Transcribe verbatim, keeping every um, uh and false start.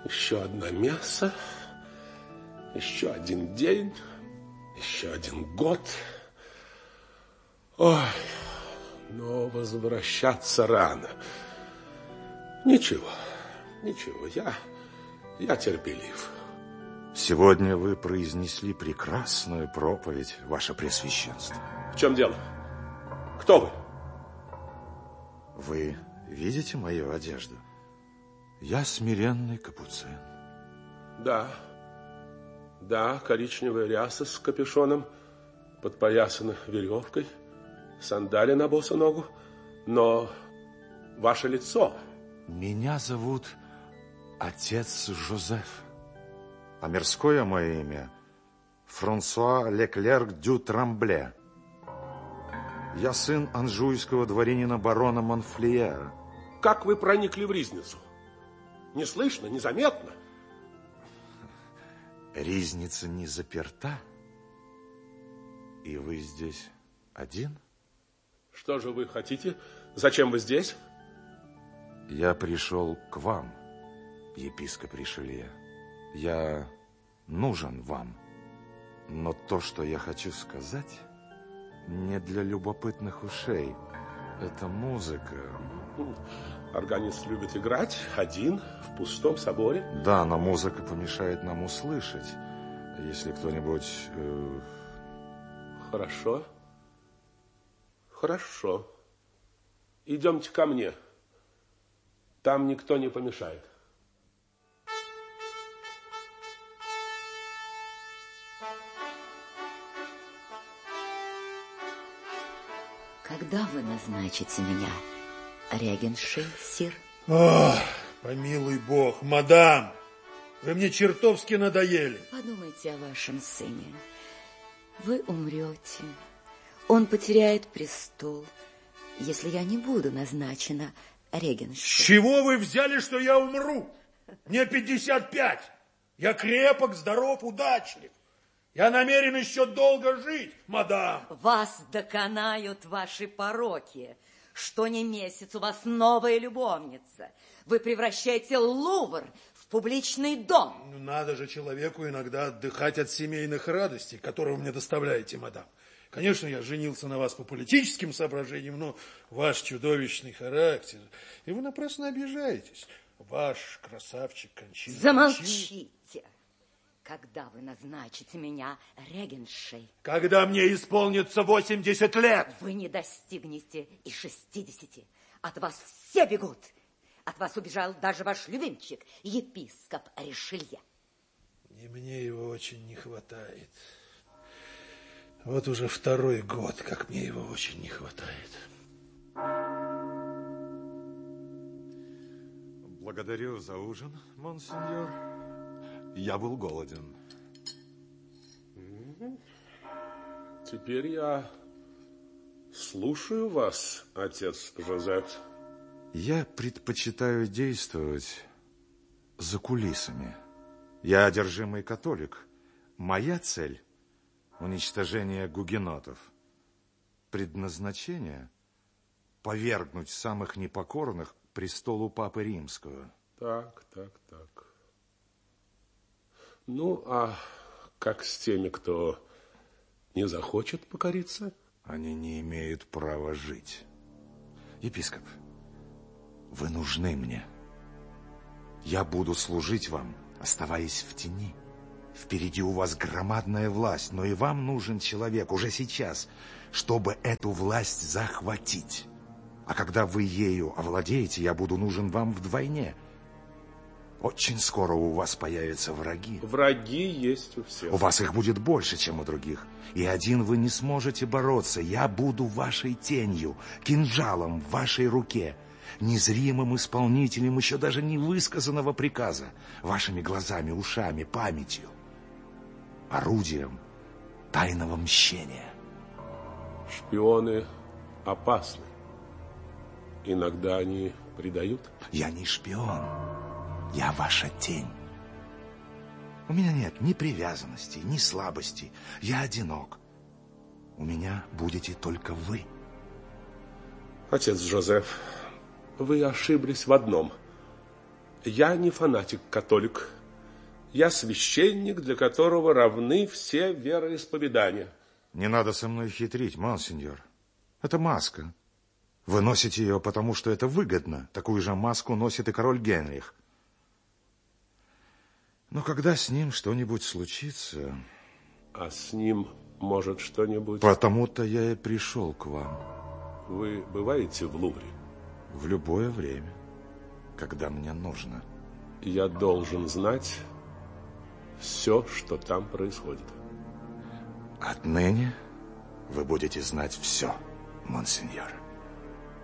Еще одно мясо, еще один день, еще один год. Ой, но возвращаться рано. Ничего, ничего, я, я терпелив. Сегодня вы произнесли прекрасную проповедь, Ваше Преосвященство. В чем дело? Кто вы? Вы видите мою одежду? Я смиренный капуцин. Да, да, коричневая ряса с капюшоном, подпоясана веревкой, сандали на босу ногу, но ваше лицо... Меня зовут отец Жозеф, а мирское мое имя Франсуа Леклерк дю Трамбле. Я сын анжуйского дворянина барона Монфлиера. Как вы проникли в ризницу? Не слышно, незаметно. Ризница не заперта. И вы здесь один? Что же вы хотите? Зачем вы здесь? Я пришел к вам, епископ Ришелье. Я нужен вам. Но то, что я хочу сказать, не для любопытных ушей. Это музыка. Органист любит играть один в пустом соборе. Да, но музыка помешает нам услышать. Если кто-нибудь... Э... Хорошо. Хорошо. Идемте ко мне. Там никто не помешает. Когда вы назначите меня регеншей, сир? Ох, помилуй бог, мадам, вы мне чертовски надоели. Подумайте о вашем сыне. Вы умрете, он потеряет престол, если я не буду назначена регеншей. С чего вы взяли, что я умру? Мне пятьдесят пять. Я крепок, здоров, удачлив. Я намерен еще долго жить, мадам. Вас доконают ваши пороки. Что ни месяц у вас новая любовница. Вы превращаете Лувр в публичный дом. Ну, надо же человеку иногда отдыхать от семейных радостей, которые вы мне доставляете, мадам. Конечно, я женился на вас по политическим соображениям, но ваш чудовищный характер... И вы напрасно обижаетесь. Ваш красавчик кончил. Замолчите. Когда вы назначите меня регеншей? Когда мне исполнится восемьдесят лет. Вы не достигнете и шестидесяти. От вас все бегут. От вас убежал даже ваш любимчик, епископ Ришелье. И мне его очень не хватает. Вот уже второй год, как мне его очень не хватает. Благодарю за ужин, монсеньор. Я был голоден. Теперь я слушаю вас, отец Жозеф. Я предпочитаю действовать за кулисами. Я одержимый католик. Моя цель — уничтожение гугенотов. Предназначение — повергнуть самых непокорных к престолу Папы Римского. Так, так, так. Ну, а как с теми, кто не захочет покориться? Они не имеют права жить. Епископ, вы нужны мне. Я буду служить вам, оставаясь в тени. Впереди у вас громадная власть, но и вам нужен человек уже сейчас, чтобы эту власть захватить. А когда вы ею овладеете, я буду нужен вам вдвойне. Очень скоро у вас появятся враги. Враги есть у всех. У вас их будет больше, чем у других. И один вы не сможете бороться. Я буду вашей тенью, кинжалом в вашей руке, незримым исполнителем еще даже не высказанного приказа, вашими глазами, ушами, памятью, орудием тайного мщения. Шпионы опасны. Иногда они предают. Я не шпион. Я ваша тень. У меня нет ни привязанности, ни слабости. Я одинок. У меня будете только вы. Отец Жозеф, вы ошиблись в одном. Я не фанатик-католик. Я священник, для которого равны все вероисповедания. Не надо со мной хитрить, монсеньор. Это маска. Вы носите ее, потому что это выгодно. Такую же маску носит и король Генрих. Но когда с ним что-нибудь случится... А с ним может что-нибудь... Потому-то я и пришел к вам. Вы бываете в Лувре? В любое время, когда мне нужно. Я должен знать все, что там происходит. Отныне вы будете знать все, монсеньор.